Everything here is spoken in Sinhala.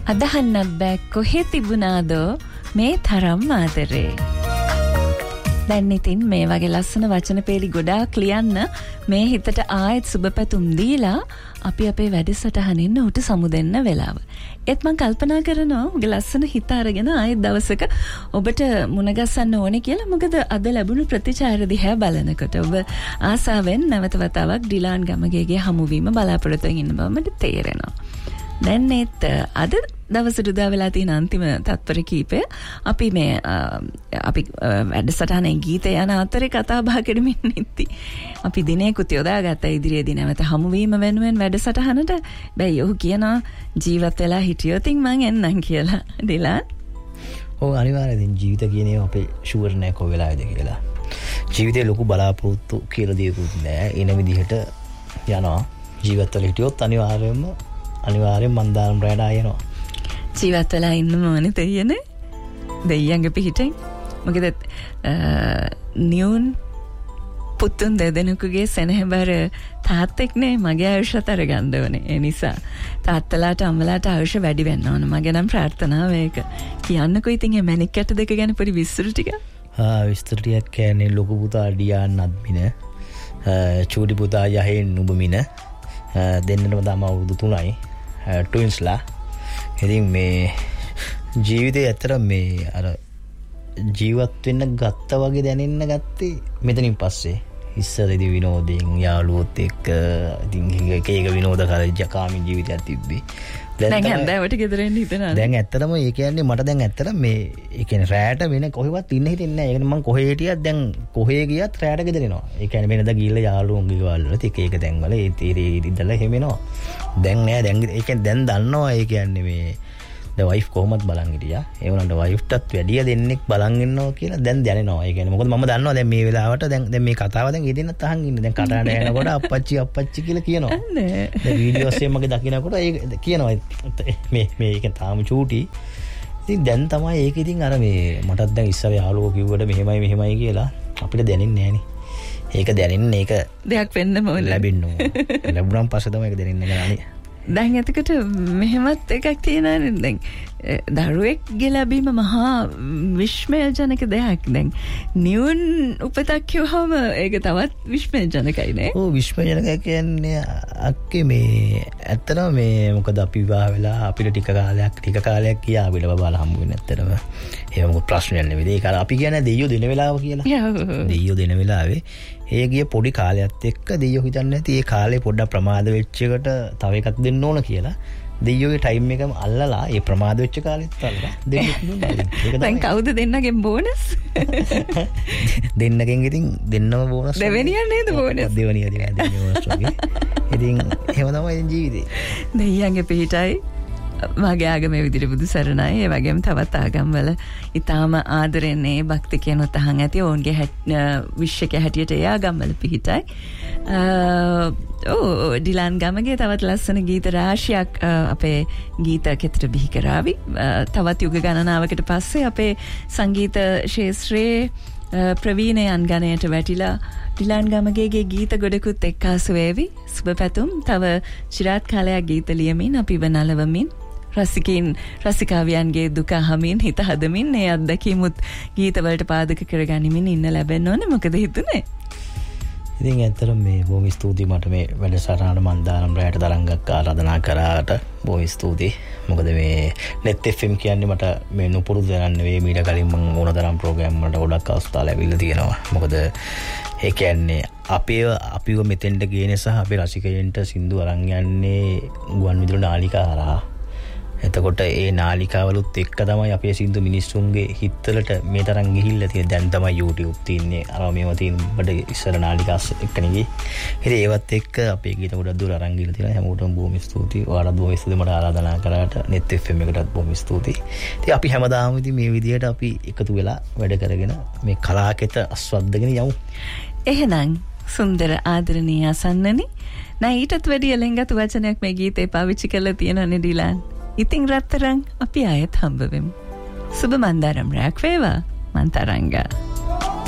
අදහන්නත් බෑ කොහෙ තිබුණාදෝ මේ තරම් ආදරේ. දැන් ඉතින් මේ වගේ ලස්සන වචන පේලි ගොඩාක් ලියන්න මේ හිතට ආයෙත් සුබපැතුම් දීලා අපි අපේ වැඩසටහනින් උට සමු දෙන්න වෙලාව. ඒත් මම කල්පනා කරනවා ඔබගේ ලස්සන හිත අරගෙන ආයෙත් දවසක ඔබට මුණ ගැසන්න ඕනේ කියලා. මොකද අද ලැබුණු ප්‍රතිචාර දිහා බලනකොට ඔබ ආසාවෙන් නැවත වතාවක් ඩිලාන් ගමගේගේ හමුවීම බලාපොරොත්තු වෙන බව මට තේරෙනවා. දැන් ඒත් අද දවසට උදා වෙලා තියෙන අන්තිම තත්පර කීපය අපි මේ අපි වැඩසටහනේ ගීත යන අතරේ කතා බහ කරමින් ඉඳි. අපි දිනේකුත් යොදාගත්ත ඉදිරියේදී නැවත හමුවීම වෙනුවෙන් වැඩසටහනට. බැයි ඔහු කියනවා ජීවත් වෙලා හිටියොත් මං එන්නම් කියලා. ඩිලාන් ඔව් අනිවාර්යයෙන් ජීවිත කියන්නේ අපේ ෂුවර් නෑ කො වෙලාවේද කියලා. ජීවිතේ ලොකු බලාපොරොත්තු කියලා දෙයක්වත් නෑ. එන විදිහට යනවා. ජීවත් වෙලා හිටියොත් අනිවාර්යෙන් මන්දාරම් රැඩ ආයනවා. ජීවත් වෙලා ඉන්න ඕනේ දෙයනේ. දෙයියන්ගේ පිටින්. මොකද නියුන් පුතුන් දෙදෙනෙකුගේ සෙනෙහබර තාත්තෙක්නේ මගේ ආයුෂත් අරගන්න ඕනේ. ඒ නිසා තාත්තලාට අම්මලාට ආයුෂ වැඩි වෙන්න ඕන. මගේ නම් ප්‍රාර්ථනාව ඒක. කියන්නකෝ ඉතින් මේ මැණික් කැට දෙක ගැන පොඩි විස්තර ටික. විස්තර ටිකක් කියන්නේ ලොකු පුතා ඩියාන් අද්මින, චූටි පුතා යහෙන් නුඹමින දෙන්නටම තම අවුරුදු 3යි. ට්වින්ස්ලා. ඉතින් මේ ජීවිතේ ඇත්තට මේ අර ජීවත් වෙන්න ගත්ත වගේ දැනෙන්න ගත්තේ මෙතනින් පස්සේ. ඉස්සරදී විනෝදයෙන් යාළුවොත් එක්ක ඉතින් එක විනෝද කාමී ජීවිතයක් තිබ්බේ. දැන් හැන්දෑවට ගෙදර එන්න හිතනවා. දැන් ඇත්තටම ඒ කියන්නේ මට දැන් ඇත්තට මේ ඒ කියන්නේ රැයට වෙන කොහෙවත් ඉන්න හිතෙන්නේ නැහැ. ඒ කියන්නේ මම කොහේ හිටියත් දැන් කොහේ ගියත් රැයට ගෙදර එනවා. ඒ කියන්නේ වෙනදා ගිහිල්ලා යාළුවෝන්ගේ ගෙවල් වල එක තැන්වල ඒ ඉඳලා එහෙම එනවා. දැන් නෑ දැන් ඒ කියන්නේ දැන් දන්නවා ඒ කියන්නේ මේ දැන් වයිෆ් කොහොමද බලන් හිටියා. ඒ වුණාට වයිෆ්ටත් වැඩිය දෙන්නෙක් බලන් ඉන්නවා කියලා දැන් දැනෙනවා. ඒ කියන්නේ මොකද මම දන්නවා දැන් මේ වෙලාවට දැන් මේ කතාව දැන් ඊදෙන්නත් අහන් ඉන්නේ. දැන් කටහඬ යනකොට අප්පච්චි කියලා කියනවා. දැන් වීඩියෝස් එකේ මගේ දකින්නකොට ඒ කියනවා මේ ඒක තාම චූටි. ඉතින් දැන් තමයි ඒක ඉතින් අර මේ මටත් දැන් ඉස්සර යාළුවෝ කිව්වට මෙහෙමයි කියලා අපිට දැනෙන්නේ නෑනේ. ඒක දැනෙන්නේ ඒක දෙයක් වෙන්න ඕනේ. ලැබෙන්න ඕනේ. ලැබුණාන් පස්සේ තමයි ඒක දැනෙන්නේ නැහැ. දැන් එතකොට මෙහෙමත් එකක් තියෙනවානේ. දැන් දරුවෙක්ගේ ලැබීම මහා විශ්මයජනක දෙයක්. දැන් නියුන් උපතක් කිව්වම ඒක තවත් විශ්මයජනකයි නේ. ඔව් විශ්මයජනක කියන්නේ අක්කේ මේ ඇත්තටම මේ මොකද අපි විවාහ වෙලා අපිට ටික කාලයක් ගියා අපිට බබාලා හම්බ වෙන්නේ ඇත්තටම. ඒක මොකද ප්‍රශ්නයක් නෙවෙයි. ඒක අපි කියන්නේ දෙයියෝ දෙන වෙලාව කියලා. දෙයියෝ දෙන වෙලාවේ ඒ ගිය පොඩි කාලයත් එක්ක දෙයියෝ හිතන්නේ නැති ඒ කාලේ පොඩ්ඩක් ප්‍රමාද වෙච්ච එකට තව එකක් දෙන්න ඕන කියලා දෙයියෝගේ ටයිම් එකම අල්ලලා ඒ ප්‍රමාද වෙච්ච කාලෙත් අල්ලලා දෙන්න දුන්නා. ඒක දැන් කවුද දෙන්නගෙන් බෝනස්? දෙන්නගෙන් ඉතින් දෙන්නම බෝනස්. දෙවෙනියන් නේද බෝනස්? දෙවෙනිය දෙන්න බෝනස් වගේ. ඉතින් එහෙම තමයි ජීවිතේ. දෙයියන්ගේ පිටයි මගේ ආගමේ විදිහට බුදු සරණයි. ඒ වගේම තවත් ආගම්වල ඊටාම ආදරෙන්නේ භක්තිකයන් උතහන් ඇති ඔවුන්ගේ විශ්වක හැටියට ඒ ආගම්වල පිහිටයි. ඩිලාන් ගමගේ තවත් ලස්සන ගීත රාශියක් අපේ ගීත කෙතට බිහි කරાવી. තවත් යුග ගණනාවකට පස්සේ අපේ සංගීත ශාස්ත්‍රයේ ප්‍රවීණයන් ගණයට වැටිලා ඩිලාන් ගමගේගේ ගීත ගොඩකුත් එක්කාසු වේවි. සුබ පැතුම්. තව චිරාත් කාලයක් ගීත ලියමින් අපිව නලවමින් රසිකාවියන්ගේ දුක අහමින් හිත හදමින් ඒ අත්දැකීමුත් ගීතවලට පාදක කරගනිමින් ඉන්න ලැබෙන්න ඕනේ. මොකද හිතුනේ? ඉතින් ඇත්තටම මේ බොහොම ස්තුතියි මට මේ වැඩසටහන මන්දාරම් රැයට තරංගක් ආරාධනා කරාට බොහොම ස්තුතියි. මොකද මේ net fm කියන්නේ මට මේ නුපුරුදු දැනන්න නෙවෙයි මීට කලින් මම ඕනතරම් ප්‍රෝග්‍රෑම් වලට ගොඩක් අවස්ථා ලැබිලා තියෙනවා. මොකද ඒ කියන්නේ අපිව මෙතෙන්ට ගේන සහ අපේ රසිකයන්ට සින්දු අරන් යන්නේ ගුවන් විදුලි නාලිකා හරහා. එතකොට ඒ නාලිකාවලුත් එක්ක තමයි අපේ සින්දු මිනිස්සුන්ගේ හිතවලට මේ තරම් ගිහිල්ලා තියෙන්නේ. දැන් තමයි YouTube තියෙන්නේ. අර මේව තියෙන බඩ ඉස්සර නාලිකාස් එක්කනේ ගියේ. ඉතින් ඒවත් එක්ක අපේ ගීත ගොඩක් දුර අරන් ගිහලා තියෙනවා. හැමෝටම බොහොම ස්තුතියි. ඔයාලට බොහොම ස්තුතියි මට ආරාධනා කරාට net fm එකටත් බොහොම ස්තුතියි. ඉතින් අපි හැමදාම ඉතින් මේ විදියට අපි එකතු වෙලා වැඩ කරගෙන මේ කලාකෙත අස්වද්දගෙන යමු. එහෙනම් සුන්දර ආදරණීය අසන්නනි. නෑ ඊටත් වැඩිය ලෙන්ගතු වචනයක් මේ ගීතේ පාවිච්චි කරලා තියෙනනේ ඩිලාන්. ඉතින් රත්තරන් අපි ආයෙත් හම්බ වෙමු. සුබ මන්දාරම් රැක් වේවා මන්තරංගා.